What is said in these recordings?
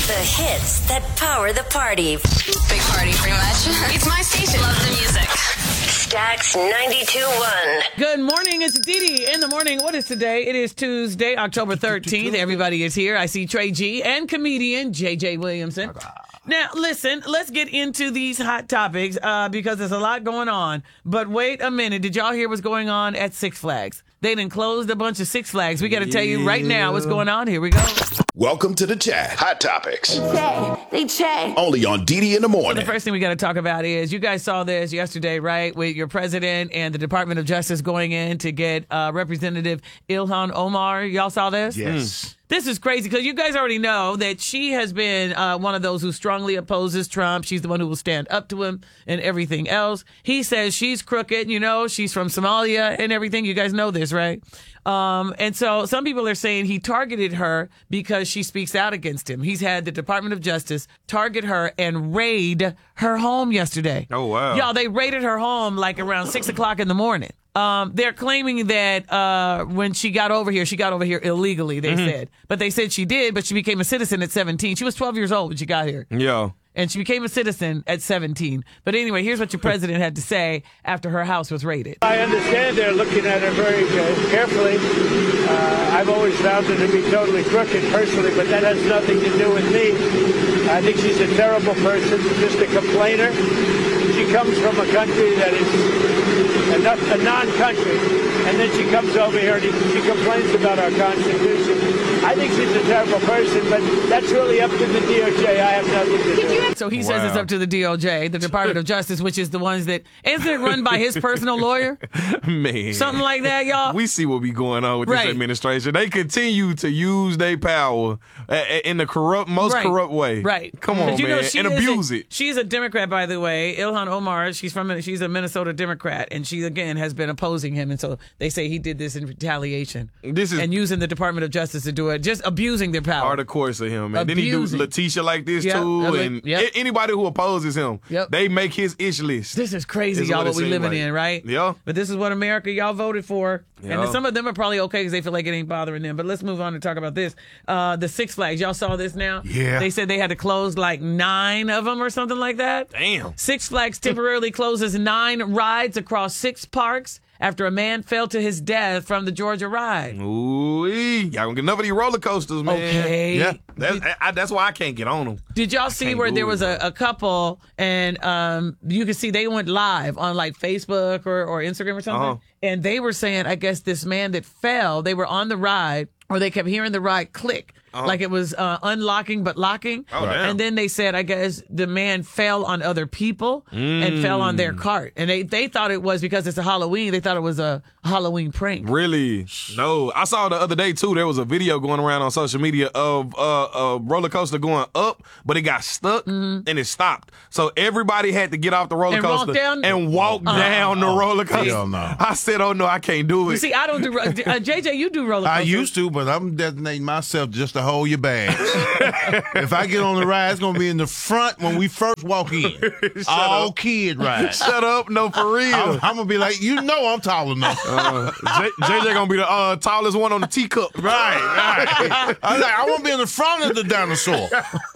The hits that power the party. Big party, pretty much. It's my station. Love the music. Stax 92.1. Good morning. It's Didi in the morning. What is today? It is Tuesday, October 13th. Everybody is here. I see Trey G and comedian JJ Williamson. Now, listen, let's get into these hot topics because there's a lot going on. But wait a minute. Did y'all hear what's going on at Six Flags? They done closed a bunch of Six Flags. We got to tell you right now what's going on. Here we go. Welcome to the chat. Hot Topics. They check. Only on Didi in the morning. The first thing we got to talk about is you guys saw this yesterday, right? With your president and the Department of Justice going in to get Representative Ilhan Omar. Y'all saw this? Yes. This is crazy because you guys already know that she has been one of those who strongly opposes Trump. She's the one who will stand up to him and everything else. He says she's crooked, you know, she's from Somalia and everything. You guys know this, right? And so some people are saying he targeted her because she speaks out against him. He's had the Department of Justice target her and raid her home yesterday. Oh, wow. Y'all, they raided her home like around 6 o'clock in the morning. They're claiming that when she got over here illegally, they said. But they said she did, but she became a citizen at 17. She was 12 years old when she got here. Yeah. And she became a citizen at 17. But anyway, here's what your president had to say after her house was raided. I understand they're looking at her very carefully. I've always found her to be totally crooked personally, but that has nothing to do with me. I think she's a terrible person, just a complainer. She comes from a country that is a non-country, and then she comes over here and she complains about our Constitution. I think she's a terrible person, but that's really up to the DOJ. I have nothing to do with it. So he says it's up to the DOJ, the Department of Justice, which is the ones that, isn't it run by his personal lawyer? Man. Something like that, y'all? We see what be going on with Right. this administration. They continue to use their power in the most corrupt way. Right. Come on, But you man. know, she and is abuse it. She's a Democrat, by the way. Ilhan Omar, she's a Minnesota Democrat, and she, again, has been opposing him. And so they say he did this in retaliation. And using the Department of Justice to do it, just abusing their power. Part of course of him, man. Then he do Abusing. Letitia like this, Yep. too. And Yep. anybody who opposes him, Yep. they make his ish list. This is crazy, Is y'all, what it what we seem living like. in, right? Yeah. But this is what America y'all voted for. And Yeah. then some of them are probably okay because they feel like it ain't bothering them. But let's move on and talk about this. The Six Flags, y'all saw this now? Yeah. They said they had to close like 9 of them or something like that. Damn. Six Flags temporarily closes 9 rides across 6 parks after a man fell to his death from the Georgia ride. Ooh-wee. Y'all gonna get enough of these roller coasters, man. Okay. Yeah. That's why I can't get on them. Did y'all see can't where do there it, was a couple and you could see they went live on like Facebook or Instagram or something? Uh-huh. And they were saying, I guess this man that fell, they were on the ride or they kept hearing the ride click. Like it was unlocking but locking. Oh, damn. And then they said, I guess the man fell on other people and fell on their cart. And they thought it was because it's a Halloween. They thought it was a Halloween prank. Really? No. I saw the other day, too, there was a video going around on social media of a roller coaster going up, but it got stuck and it stopped. So everybody had to get off the roller And walk coaster down? and walk down the roller coaster. Hell no. I said, oh, no, I can't do it. You see, I don't do JJ, you do roller I coasters. used to, but I'm designating myself just to hold your bags. If I get on the ride, it's going to be in the front when we first walk in. All kid rides. Shut up. No, for real. I'm going to be like, you know I'm tall enough. JJ gonna be the tallest one on the teacup. Right. I was like, I want to be in the front of the dinosaur.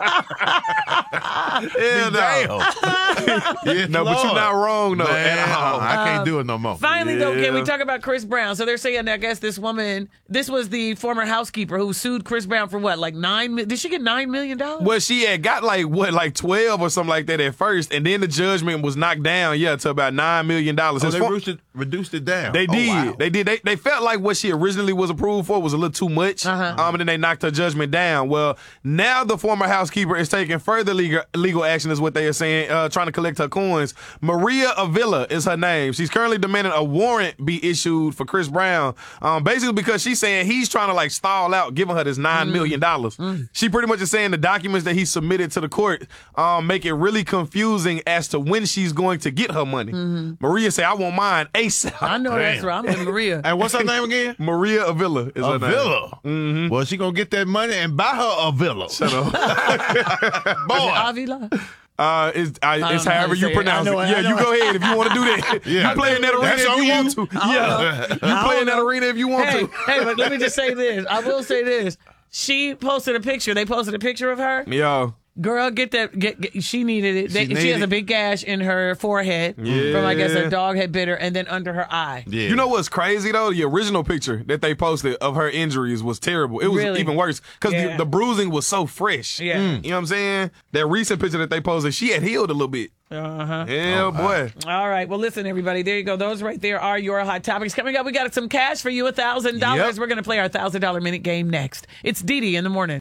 Yeah, no. Yes, No, but you're Lord. not wrong, though. Man, at all. I can't do it no more. Finally, though, can we Yeah. talk about Chris Brown? So they're saying, I guess this woman, this was the former housekeeper who sued Chris Brown for what, like did she get $9 million? Well, she had got like 12 or something like that at first, and then the judgment was knocked down, to about $9 million. Oh, they reduced it down. They did. Oh, wow. They did. They felt like what she originally was approved for was a little too much. And then they knocked her judgment down. Well, now the former housekeeper is taking further legal action, is what they are saying, trying to collect her coins. Maria Avila is her name. She's currently demanding a warrant be issued for Chris Brown, basically because she's saying he's trying to like stall out giving her this $9 million. She pretty much is saying the documents that he submitted to the court make it really confusing as to when she's going to get her money. Maria say, I want mine ASAP. I know that's right. I'm with Maria. And what's her name again? Maria Avila is her name. Avila. Well, she going to get that money and buy her a villa. Shut up. Boy. Avila? It's know how however to you say it. pronounce I it. know it. Yeah, I know you go ahead if you want to do that. Yeah. You play in that arena That's if on you you. want to. Yeah. You play in that arena if you want to. Hey, but let me just say this. I will say this. She posted a picture. They posted a picture of her. Yo. Girl, she needed it. She has a big gash in her forehead from, I guess, a dog had bit her, and then under her eye. Yeah. You know what's crazy, though? The original picture that they posted of her injuries was terrible. It was even worse because the bruising was so fresh. Yeah. You know what I'm saying? That recent picture that they posted, she had healed a little bit. Uh-huh. Yeah, boy. All right. Well, listen, everybody. There you go. Those right there are your hot topics. Coming up, we got some cash for you, $1,000. Yep. We're going to play our $1,000 minute game next. It's Dee in the morning.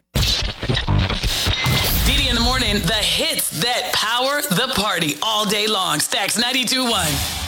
Dee in the morning, the hits that power the party all day long. Stacks 92.1.